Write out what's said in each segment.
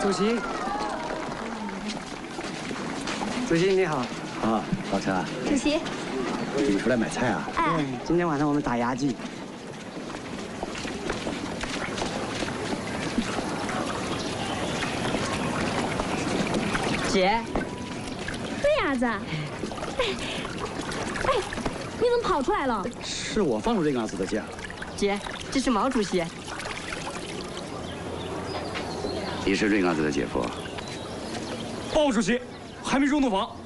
主席，主席你好。 啊，老陈啊， 主席， 你出来买菜啊？ 哎， 今天晚上我们打牙祭。 姐，对鸭子，哎，你怎么跑出来了？ 是我放出这个样子的箭。 姐，这是毛主席。 你是瑞刚子的姐夫？ 报主席，还没入洞房。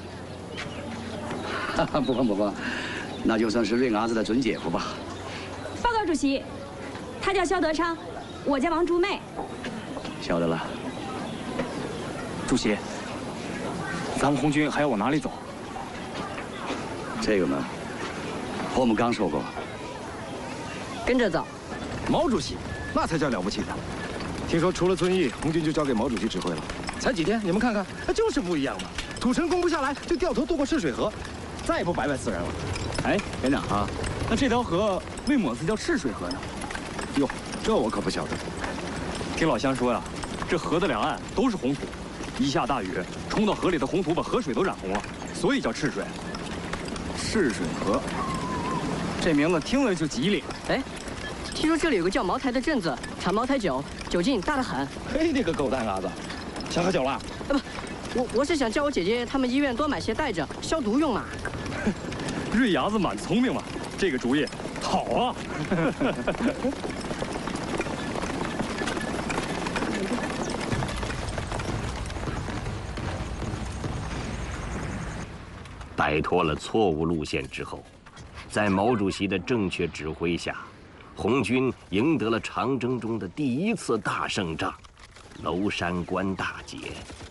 不慌不慌，那就算是瑞伢子的准姐夫吧。 报告主席，他叫肖德昌，我叫王竹妹。 晓得了。 主席，咱们红军还要往哪里走？ 这个呢，我们刚说过。 跟着走。 毛主席，那才叫了不起的。听说除了遵义，红军就交给毛主席指挥了。才几天，你们看看，就是不一样嘛。土城攻不下来，就掉头渡过赤水河，再也不白白死人了。 哎，连长啊，那这条河为么子叫赤水河呢？ 哟，这我可不晓得。 听老乡说呀，这河的两岸都是红土，一下大雨，冲到河里的红土把河水都染红了，所以叫赤水。赤水河，这名字听了就吉利。 哎，听说这里有个叫茅台的镇子，产茅台酒，酒劲大得很。 嘿，你个狗蛋伢子，想喝酒了？ 我是想叫我姐姐他们医院多买些带着消毒用嘛。 瑞伢子蛮聪明嘛，这个主意好啊。 摆脱了错误路线之后，在毛主席的正确指挥下，红军赢得了长征中的第一次大胜仗——娄山关大捷。